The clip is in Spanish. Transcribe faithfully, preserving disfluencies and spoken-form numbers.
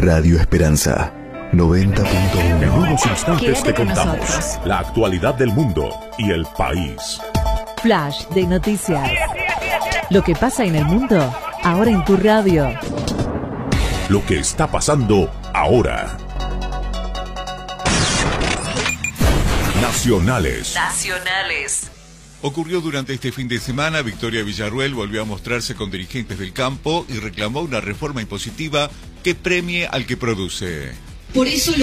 Radio Esperanza noventa punto uno. En unos instantes Quédate te con contamos nosotros. la actualidad del mundo y el país. Flash de noticias. Lo que pasa en el mundo, ahora en tu radio. Lo que está pasando ahora. Nacionales. Nacionales. Ocurrió durante este fin de semana. Victoria Villarruel volvió a mostrarse con dirigentes del campo y reclamó una reforma impositiva que premie al que produce. Por eso